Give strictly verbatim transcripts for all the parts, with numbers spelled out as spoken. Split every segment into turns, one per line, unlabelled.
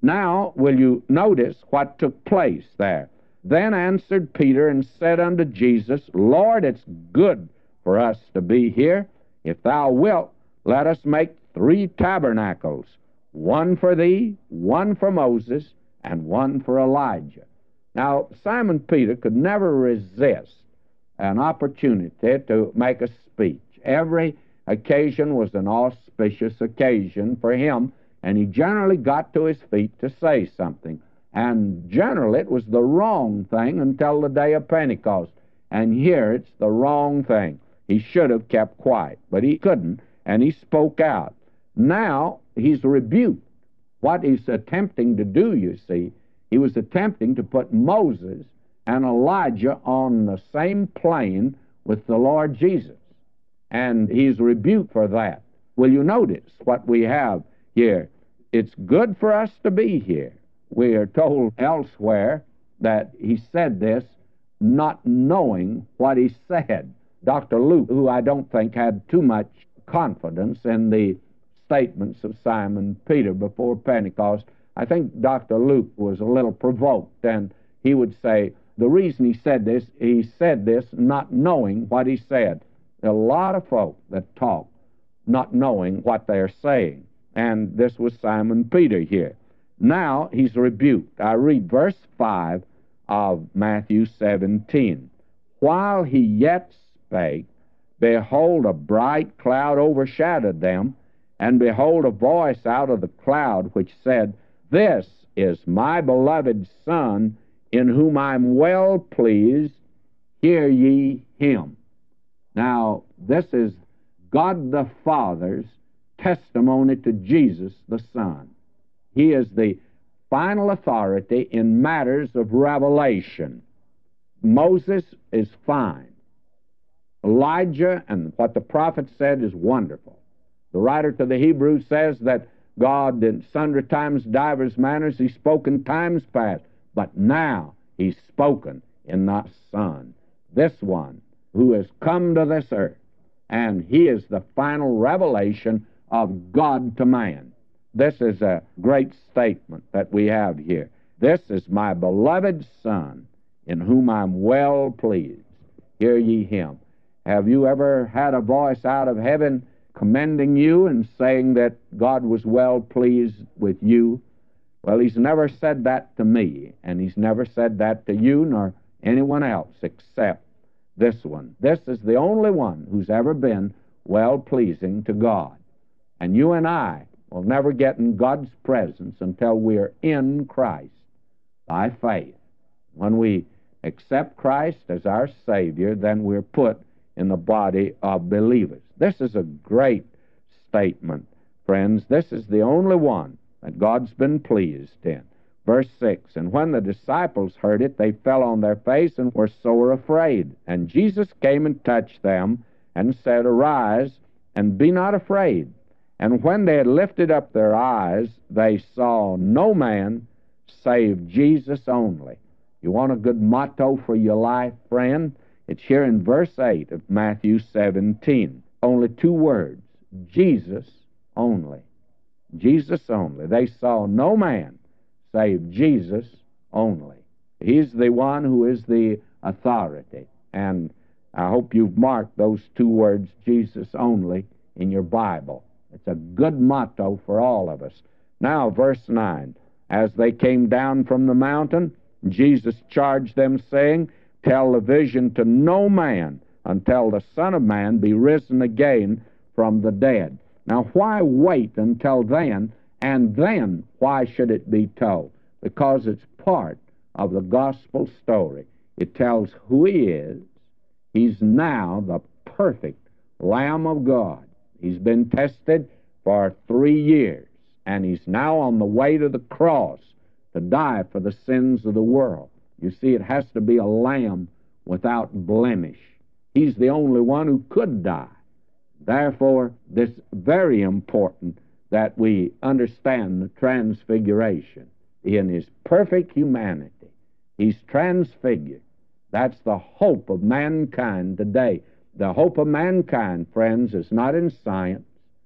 Now, will you notice what took place there? Then answered Peter and said unto Jesus, Lord, it's good for us to be here. If thou wilt, let us make three tabernacles, one for thee, one for Moses, and one for Elijah. Now, Simon Peter could never resist an opportunity to make a speech. Every occasion was an auspicious occasion for him, and he generally got to his feet to say something. And generally it was the wrong thing until the day of Pentecost. And here it's the wrong thing. He should have kept quiet, but he couldn't, and he spoke out. Now he's rebuked. What he's attempting to do, you see, he was attempting to put Moses and Elijah on the same plane with the Lord Jesus. And he's rebuked for that. Will you notice what we have here? It's good for us to be here. We are told elsewhere that he said this not knowing what he said. Doctor Luke, who I don't think had too much confidence in the statements of Simon Peter before Pentecost, I think Doctor Luke was a little provoked, and he would say the reason he said this, he said this not knowing what he said. There are a lot of folk that talk not knowing what they're saying, and this was Simon Peter here. Now he's rebuked. I read verse five of Matthew seventeen. While he yet spake, behold, a bright cloud overshadowed them, and behold, a voice out of the cloud which said, This is my beloved Son, in whom I'm well pleased, hear ye him. Now, this is God the Father's testimony to Jesus the Son. He is the final authority in matters of revelation. Moses is fine. Elijah and what the prophet said is wonderful. The writer to the Hebrews says that God in sundry times, divers manners, He spoke in times past, but now He's spoken in the Son, this one who has come to this earth, and He is the final revelation of God to man. This is a great statement that we have here. This is my beloved Son, in whom I'm well pleased. Hear ye him. Have you ever had a voice out of heaven commending you and saying that God was well pleased with you? Well, He's never said that to me, and He's never said that to you nor anyone else except this one. This is the only one who's ever been well-pleasing to God. And you and I will never get in God's presence until we're in Christ by faith. When we accept Christ as our Savior, then we're put in the body of believers. This is a great statement, friends. This is the only one that God's been pleased in. Verse six, and when the disciples heard it, they fell on their face and were sore afraid. And Jesus came and touched them and said, Arise, and be not afraid. And when they had lifted up their eyes, they saw no man save Jesus only. You want a good motto for your life, friend? It's here in verse eight of Matthew seventeen. Only two words, Jesus only. Jesus only. They saw no man save Jesus only. He's the one who is the authority. And I hope you've marked those two words, Jesus only, in your Bible. It's a good motto for all of us. Now, verse nine. As they came down from the mountain, Jesus charged them, saying, Tell the vision to no man until the Son of Man be risen again from the dead. Now, why wait until then? And then, why should it be told? Because it's part of the gospel story. It tells who He is. He's now the perfect Lamb of God. He's been tested for three years, and He's now on the way to the cross to die for the sins of the world. You see, it has to be a lamb without blemish. He's the only one who could die. Therefore, it's very important that we understand the transfiguration. In His perfect humanity, He's transfigured. That's the hope of mankind today. The hope of mankind, friends, is not in science,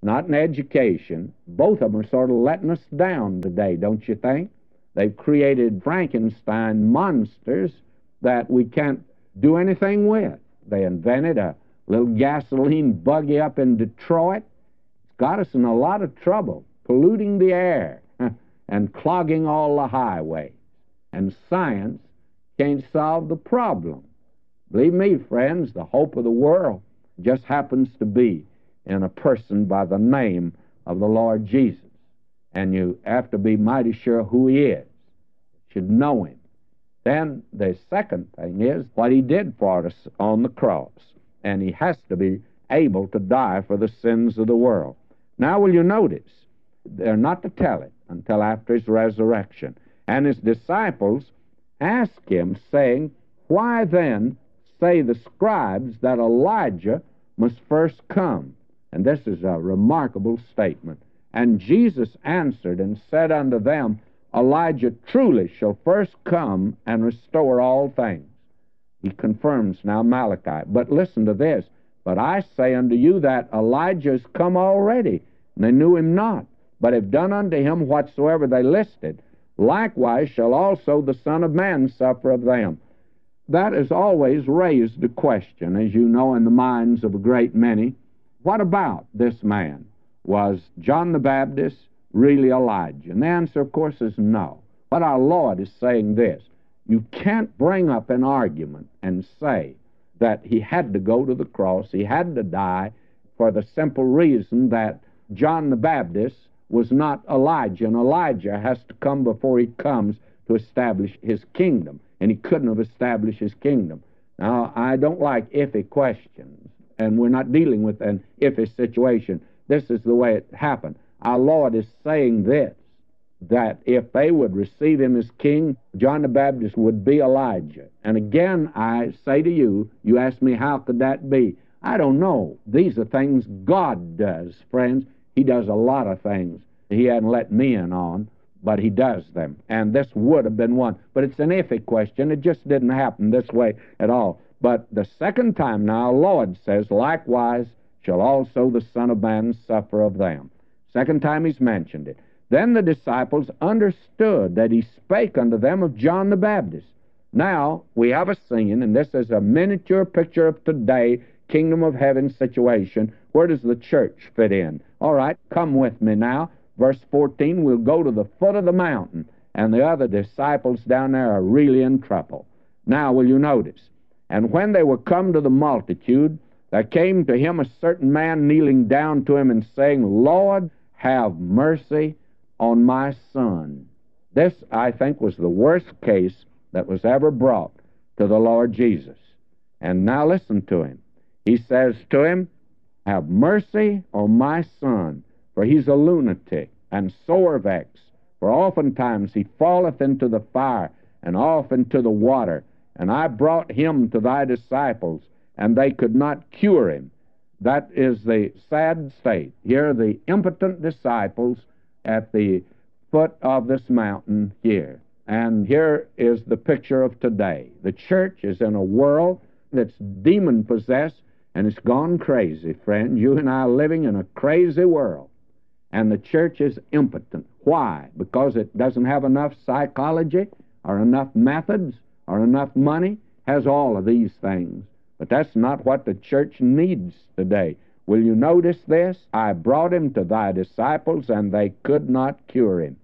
not in education. Both of them are sort of letting us down today, don't you think? They've created Frankenstein monsters that we can't do anything with. They invented a little gasoline buggy up in Detroit. It's got us in a lot of trouble, polluting the air and clogging all the highways. And science can't solve the problem. Believe me, friends, the hope of the world just happens to be in a person by the name of the Lord Jesus. And you have to be mighty sure who he is. You should know him. Then the second thing is what he did for us on the cross. And he has to be able to die for the sins of the world. Now, will you notice, they're not to tell it until after his resurrection. And his disciples asked him, saying, why then say the scribes that Elijah must first come? And this is a remarkable statement. And Jesus answered and said unto them, Elijah truly shall first come and restore all things. He confirms now Malachi. But listen to this. But I say unto you that Elijah is come already, and they knew him not, but have done unto him whatsoever they listed. Likewise shall also the Son of Man suffer of them. That has always raised the question, as you know, in the minds of a great many. What about this man? Was John the Baptist really Elijah? And the answer, of course, is no. But our Lord is saying this. You can't bring up an argument and say that he had to go to the cross, he had to die, for the simple reason that John the Baptist was not Elijah, and Elijah has to come before he comes to establish his kingdom, and he couldn't have established his kingdom. Now, I don't like iffy questions, and we're not dealing with an iffy situation. This is the way it happened. Our Lord is saying this, that if they would receive him as king, John the Baptist would be Elijah. And again, I say to you, you ask me, how could that be? I don't know. These are things God does, friends. He does a lot of things he hadn't let me in on, but he does them. And this would have been one. But it's an iffy question. It just didn't happen this way at all. But the second time now, Lord says, likewise shall also the Son of Man suffer of them. Second time he's mentioned it. Then the disciples understood that he spake unto them of John the Baptist. Now, we have a scene, and this is a miniature picture of today, kingdom of heaven situation. Where does the church fit in? All right, come with me now. Verse fourteen, we'll go to the foot of the mountain, and the other disciples down there are really in trouble. Now, will you notice? And when they were come to the multitude, there came to him a certain man kneeling down to him and saying, Lord, have mercy on my son. This, I think, was the worst case that was ever brought to the Lord Jesus. And now listen to him. He says to him, have mercy on my son, for he's a lunatic and sore vexed. For oftentimes he falleth into the fire and off into the water. And I brought him to thy disciples, and they could not cure him. That is the sad state. Here are the impotent disciples at the foot of this mountain here. And here is the picture of today. The church is in a world that's demon-possessed, and it's gone crazy, friend. You and I are living in a crazy world. And the church is impotent. Why? Because it doesn't have enough psychology or enough methods or enough money. Has all of these things. But that's not what the church needs today. Will you notice this? I brought him to thy disciples, and they could not cure him.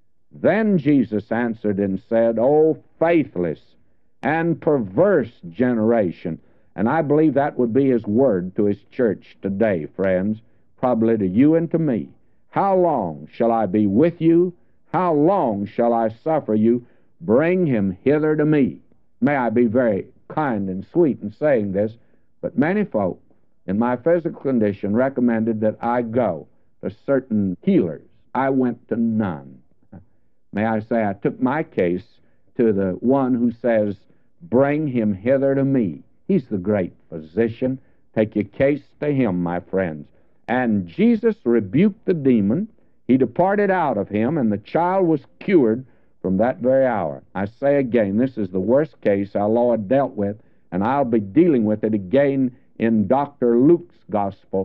Then Jesus answered and said, O faithless and perverse generation. And I believe that would be his word to his church today, friends, probably to you and to me. How long shall I be with you? How long shall I suffer you? Bring him hither to me. May I be very kind and sweet in saying this, but many folk in my physical condition recommended that I go to certain healers. I went to none. May I say, I took my case to the one who says, bring him hither to me. He's the great physician. Take your case to him, my friends. And Jesus rebuked the demon. He departed out of him, and the child was cured from that very hour. I say again, this is the worst case our Lord dealt with, and I'll be dealing with it again in Doctor Luke's gospel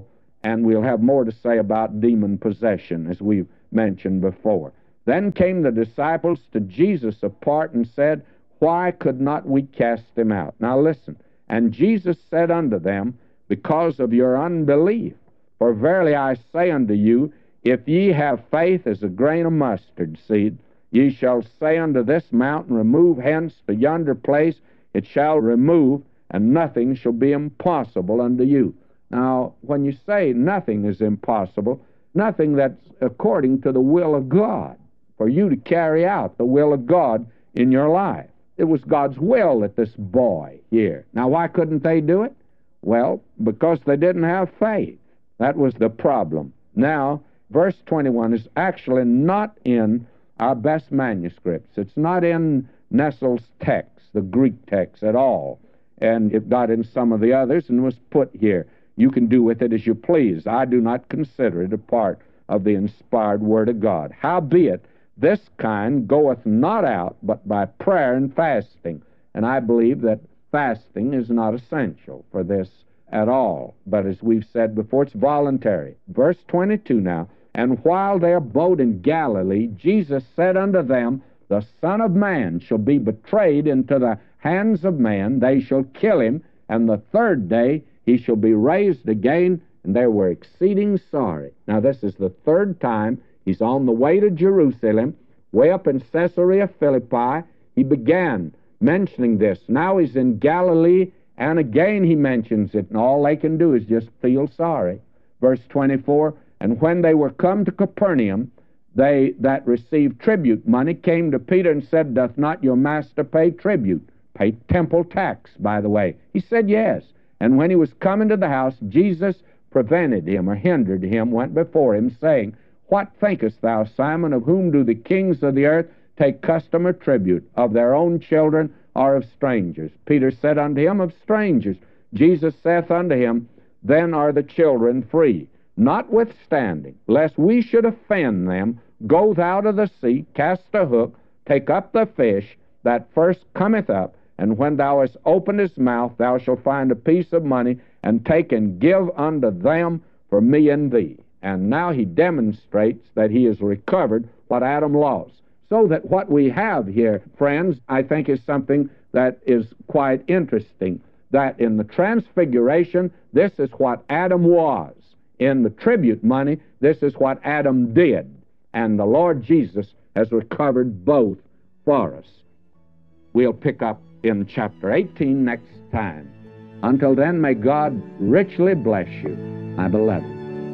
and we'll have more to say about demon possession, as we've mentioned before. Then came the disciples to Jesus apart and said, Why could not we cast him out? Now listen. And Jesus said unto them, Because of your unbelief. For verily I say unto you, if ye have faith as a grain of mustard seed, ye shall say unto this mountain, Remove hence to yonder place, it shall remove, and nothing shall be impossible unto you. Now, when you say nothing is impossible, nothing that's according to the will of God, for you to carry out the will of God in your life. It was God's will that this boy here. Now, why couldn't they do it? Well, because they didn't have faith. That was the problem. Now, verse twenty-one is actually not in our best manuscripts. It's not in Nessel's text, the Greek text, at all. And it got in some of the others and was put here. You can do with it as you please. I do not consider it a part of the inspired Word of God. Howbeit, this kind goeth not out but by prayer and fasting. And I believe that fasting is not essential for this at all. But as we've said before, it's voluntary. Verse twenty-two now, And while they abode in Galilee, Jesus said unto them, The Son of Man shall be betrayed into the hands of men. They shall kill him, and the third day he shall be raised again. And they were exceeding sorry. Now this is the third time he's on the way to Jerusalem, way up in Caesarea Philippi. He began mentioning this. Now he's in Galilee, and again he mentions it, and all they can do is just feel sorry. Verse twenty-four, And when they were come to Capernaum, they that received tribute money came to Peter and said, Doth not your master pay tribute? Pay temple tax, by the way. He said, Yes. And when he was come into the house, Jesus prevented him, or hindered him, went before him, saying, What thinkest thou, Simon, of whom do the kings of the earth take custom or tribute? Of their own children or of strangers? Peter said unto him, Of strangers. Jesus saith unto him, Then are the children free. Notwithstanding, lest we should offend them, go thou to the sea, cast a hook, take up the fish that first cometh up, and when thou hast opened his mouth, thou shalt find a piece of money, and take and give unto them for me and thee. And now he demonstrates that he has recovered what Adam lost. So that what we have here, friends, I think is something that is quite interesting. That in the transfiguration, this is what Adam was. In the tribute money, this is what Adam did. And the Lord Jesus has recovered both for us. We'll pick up in chapter eighteen next time. Until then, may God richly bless you, my beloved.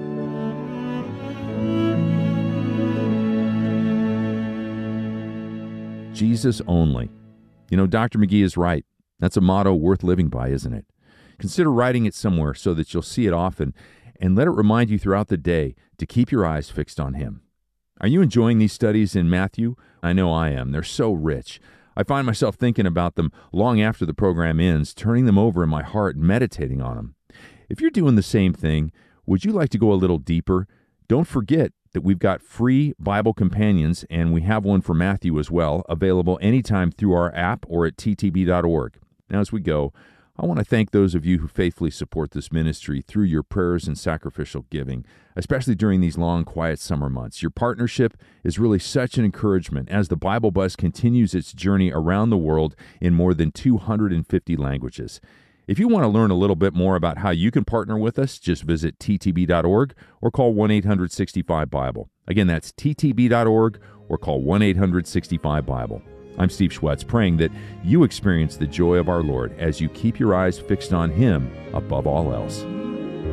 Jesus only. You know, Doctor McGee is right. That's a motto worth living by, isn't it? Consider writing it somewhere so that you'll see it often, and let it remind you throughout the day to keep your eyes fixed on Him. Are you enjoying these studies in Matthew? I know I am. They're so rich. I find myself thinking about them long after the program ends, turning them over in my heart and meditating on them. If you're doing the same thing, would you like to go a little deeper? Don't forget that we've got free Bible companions, and we have one for Matthew as well, available anytime through our app or at t t b dot org. Now, as we go, I want to thank those of you who faithfully support this ministry through your prayers and sacrificial giving, especially during these long, quiet summer months. Your partnership is really such an encouragement as the Bible Buzz continues its journey around the world in more than two hundred fifty languages. If you want to learn a little bit more about how you can partner with us, just visit t t b dot org or call one eight hundred sixty-five Bible. Again, that's t t b dot org or call one eight hundred sixty-five Bible. I'm Steve Schwetz, praying that you experience the joy of our Lord as you keep your eyes fixed on Him above all else.